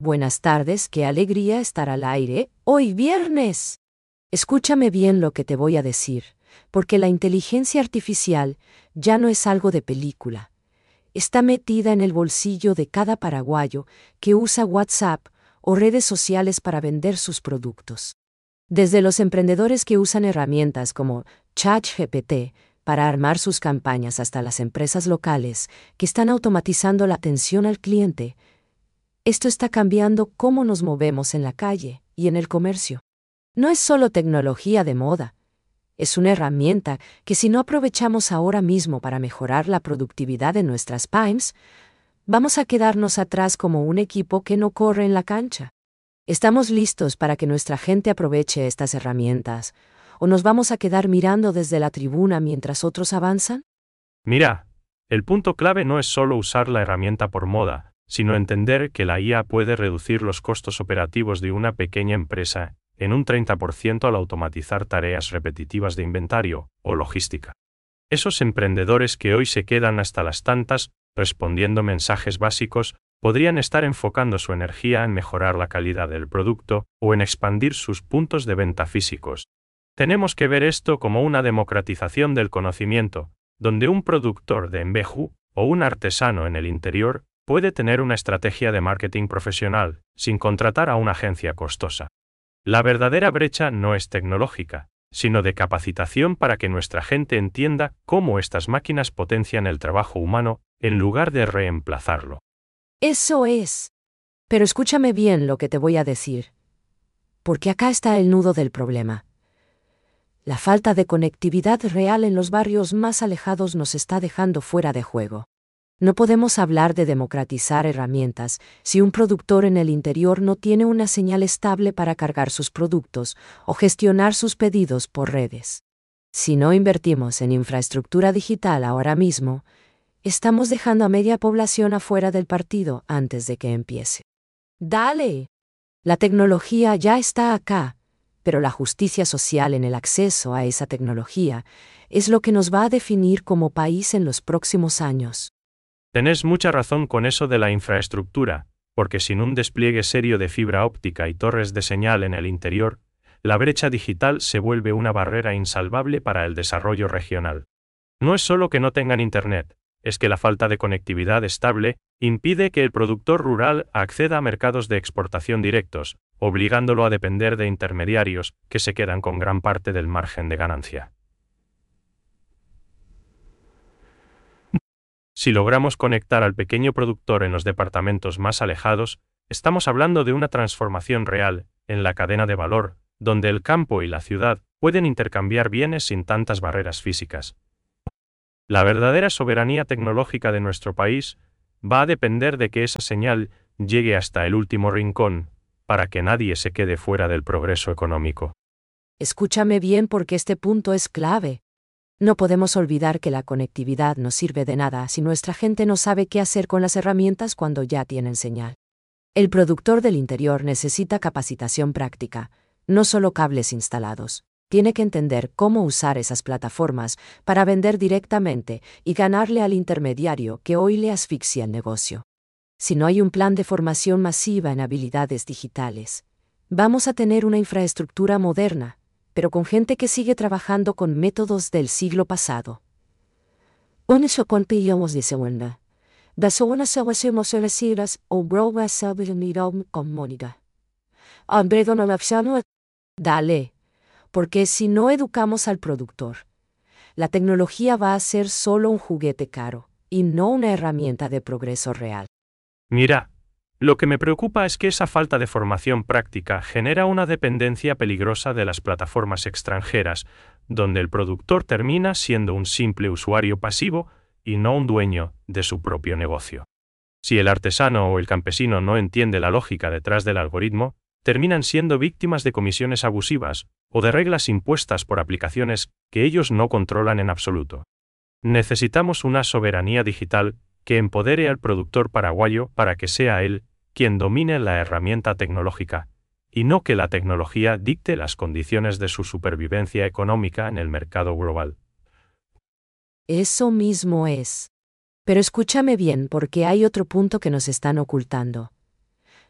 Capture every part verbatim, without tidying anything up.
Buenas tardes, qué alegría estar al aire, hoy viernes. Escúchame bien lo que te voy a decir, porque la inteligencia artificial ya no es algo de película. Está metida en el bolsillo de cada paraguayo que usa WhatsApp o redes sociales para vender sus productos. Desde los emprendedores que usan herramientas como ChatGPT para armar sus campañas hasta las empresas locales que están automatizando la atención al cliente, esto está cambiando cómo nos movemos en la calle y en el comercio. No es solo tecnología de moda, es una herramienta que si no aprovechamos ahora mismo para mejorar la productividad de nuestras pymes, vamos a quedarnos atrás como un equipo que no corre en la cancha. ¿Estamos listos para que nuestra gente aproveche estas herramientas? ¿O nos vamos a quedar mirando desde la tribuna mientras otros avanzan? Mira, el punto clave no es solo usar la herramienta por moda, sino entender que la I A puede reducir los costos operativos de una pequeña empresa en un treinta por ciento al automatizar tareas repetitivas de inventario o logística. Esos emprendedores que hoy se quedan hasta las tantas respondiendo mensajes básicos podrían estar enfocando su energía en mejorar la calidad del producto o en expandir sus puntos de venta físicos. Tenemos que ver esto como una democratización del conocimiento, donde un productor de embeju o un artesano en el interior puede tener una estrategia de marketing profesional sin contratar a una agencia costosa. La verdadera brecha no es tecnológica, sino de capacitación para que nuestra gente entienda cómo estas máquinas potencian el trabajo humano en lugar de reemplazarlo. Eso es. Pero escúchame bien lo que te voy a decir, porque acá está el nudo del problema. La falta de conectividad real en los barrios más alejados nos está dejando fuera de juego. No podemos hablar de democratizar herramientas si un productor en el interior no tiene una señal estable para cargar sus productos o gestionar sus pedidos por redes. Si no invertimos en infraestructura digital ahora mismo, estamos dejando a media población afuera del partido antes de que empiece. ¡Dale! La tecnología ya está acá, pero la justicia social en el acceso a esa tecnología es lo que nos va a definir como país en los próximos años. Tenés mucha razón con eso de la infraestructura, porque sin un despliegue serio de fibra óptica y torres de señal en el interior, la brecha digital se vuelve una barrera insalvable para el desarrollo regional. No es solo que no tengan Internet, es que la falta de conectividad estable impide que el productor rural acceda a mercados de exportación directos, obligándolo a depender de intermediarios que se quedan con gran parte del margen de ganancia. Si logramos conectar al pequeño productor en los departamentos más alejados, estamos hablando de una transformación real en la cadena de valor, donde el campo y la ciudad pueden intercambiar bienes sin tantas barreras físicas. La verdadera soberanía tecnológica de nuestro país va a depender de que esa señal llegue hasta el último rincón, para que nadie se quede fuera del progreso económico. Escúchame bien porque este punto es clave. No podemos olvidar que la conectividad no sirve de nada si nuestra gente no sabe qué hacer con las herramientas cuando ya tienen señal. El productor del interior necesita capacitación práctica, no solo cables instalados. Tiene que entender cómo usar esas plataformas para vender directamente y ganarle al intermediario que hoy le asfixia el negocio. Si no hay un plan de formación masiva en habilidades digitales, vamos a tener una infraestructura moderna, pero con gente que sigue trabajando con métodos del siglo pasado. Un eso pillamos de segunda. Da segunda se hacemos elasiras o bromas saber mirar con Mónica. Hombre, don Alexano, dale, porque si no educamos al productor, la tecnología va a ser solo un juguete caro y no una herramienta de progreso real. Mira, lo que me preocupa es que esa falta de formación práctica genera una dependencia peligrosa de las plataformas extranjeras, donde el productor termina siendo un simple usuario pasivo y no un dueño de su propio negocio. Si el artesano o el campesino no entiende la lógica detrás del algoritmo, terminan siendo víctimas de comisiones abusivas o de reglas impuestas por aplicaciones que ellos no controlan en absoluto. Necesitamos una soberanía digital que empodere al productor paraguayo para que sea él quien domine la herramienta tecnológica, y no que la tecnología dicte las condiciones de su supervivencia económica en el mercado global. Eso mismo es. Pero escúchame bien porque hay otro punto que nos están ocultando.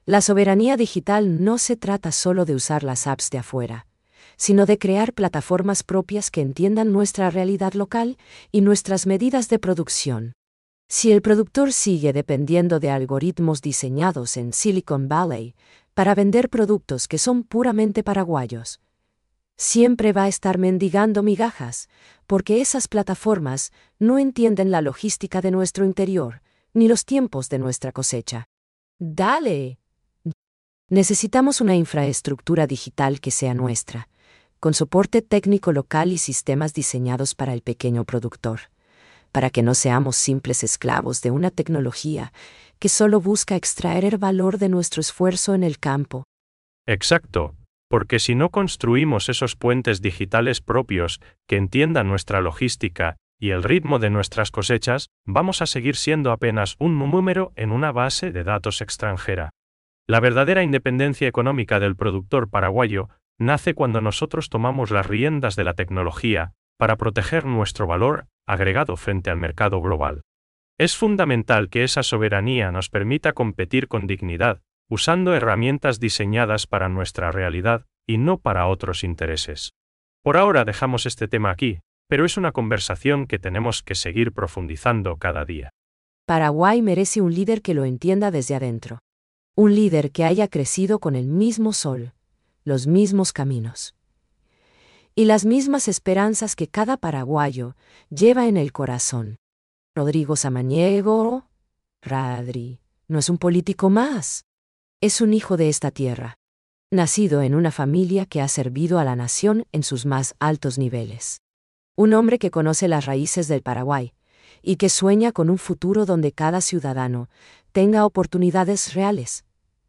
La soberanía digital no se trata solo de usar las apps de afuera, sino de crear plataformas propias que entiendan nuestra realidad local y nuestras medidas de producción. Si el productor sigue dependiendo de algoritmos diseñados en Silicon Valley para vender productos que son puramente paraguayos, siempre va a estar mendigando migajas, porque esas plataformas no entienden la logística de nuestro interior, ni los tiempos de nuestra cosecha. ¡Dale! Necesitamos una infraestructura digital que sea nuestra, con soporte técnico local y sistemas diseñados para el pequeño productor, para que no seamos simples esclavos de una tecnología que solo busca extraer el valor de nuestro esfuerzo en el campo. Exacto, porque si no construimos esos puentes digitales propios que entiendan nuestra logística y el ritmo de nuestras cosechas, vamos a seguir siendo apenas un número en una base de datos extranjera. La verdadera independencia económica del productor paraguayo nace cuando nosotros tomamos las riendas de la tecnología para proteger nuestro valor agregado frente al mercado global. Es fundamental que esa soberanía nos permita competir con dignidad, usando herramientas diseñadas para nuestra realidad y no para otros intereses. Por ahora dejamos este tema aquí, pero es una conversación que tenemos que seguir profundizando cada día. Paraguay merece un líder que lo entienda desde adentro. Un líder que haya crecido con el mismo sol, los mismos caminos y las mismas esperanzas que cada paraguayo lleva en el corazón. Rodrigo Samaniego, Radri, no es un político más. Es un hijo de esta tierra, nacido en una familia que ha servido a la nación en sus más altos niveles. Un hombre que conoce las raíces del Paraguay y que sueña con un futuro donde cada ciudadano tenga oportunidades reales.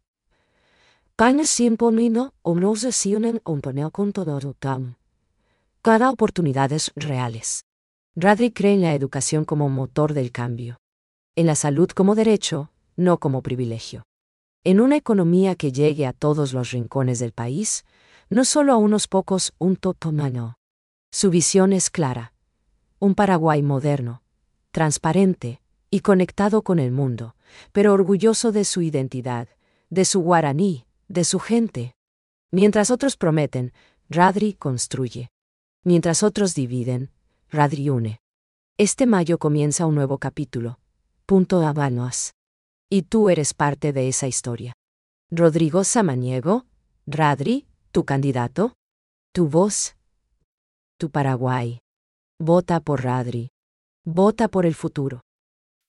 Cada oportunidades reales. Radri cree en la educación como motor del cambio, en la salud como derecho, no como privilegio. En una economía que llegue a todos los rincones del país, no solo a unos pocos, un totomano. Su visión es clara. Un Paraguay moderno, transparente y conectado con el mundo, pero orgulloso de su identidad, de su guaraní, de su gente. Mientras otros prometen, Radri construye. Mientras otros dividen, Radri une. Este mayo comienza un nuevo capítulo. Punto Habanos. Y tú eres parte de esa historia. Rodrigo Samaniego, Radri, tu candidato, tu voz, tu Paraguay. Vota por Radri. Vota por el futuro.